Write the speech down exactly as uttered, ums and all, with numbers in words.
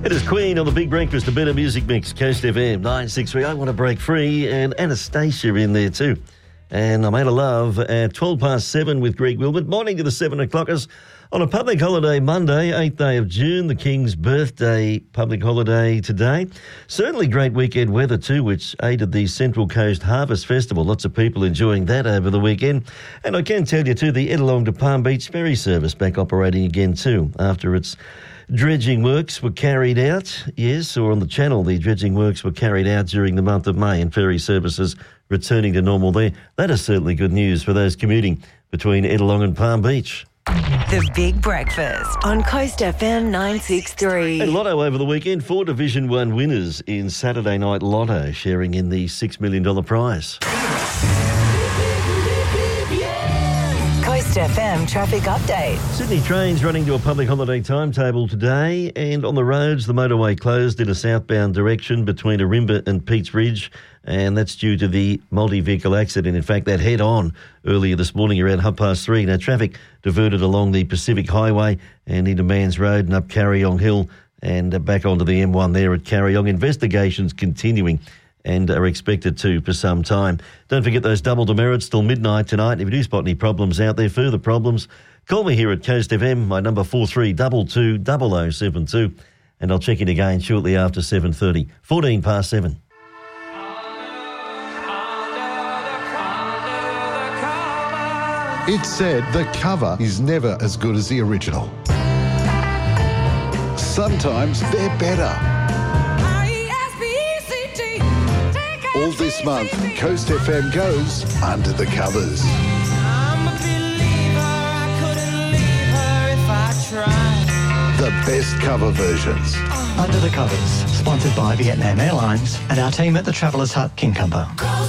It is Queen on the Big Breakfast, a better music mix, Coast F M nine six three. I want to break free, and Anastasia in there too. And I made a love at twelve past seven with Greg Wilmot. Morning to the seven o'clockers on a public holiday Monday, eighth day of June, the King's birthday public holiday today. Certainly great weekend weather too, which aided the Central Coast Harvest Festival. Lots of people enjoying that over the weekend. And I can tell you too, the Ettalong to Palm Beach ferry service back operating again too after its dredging works were carried out, yes, or on the channel, the dredging works were carried out during the month of May and ferry services returning to normal there. That is certainly good news for those commuting between Ettalong and Palm Beach. The Big Breakfast on Coast F M nine six three. And Lotto over the weekend, four Division one winners in Saturday Night Lotto, sharing in the six million dollars prize. Coast F M traffic update. Sydney trains running to a public holiday timetable today, and on the roads, the motorway closed in a southbound direction between Arimba and Peats Ridge, and that's due to the multi-vehicle accident. In fact, that head-on earlier this morning around half past three. Now, traffic diverted along the Pacific Highway and into Mans Road and up Carryong Hill and back onto the M one there at Carryong. Investigations continuing and are expected to for some time. Don't forget those double demerits till midnight tonight. If you do spot any problems out there, further problems, call me here at Coast F M. My number four three two two, double oh seven two, and I'll check in again shortly after seven thirty. fourteen past seven. It's said the cover is never as good as the original. Sometimes they're better. All this month, Coast F M goes under the covers. I'm a believer, I couldn't leave her if I tried. The best cover versions. Under the Covers, sponsored by Vietnam Airlines and our team at the Travellers Hut, Kincumber.